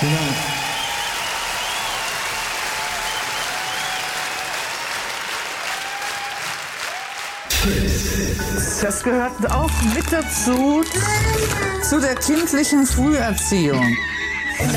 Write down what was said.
Vielen Dank. Das gehört auch mit dazu, zu der kindlichen Früherziehung.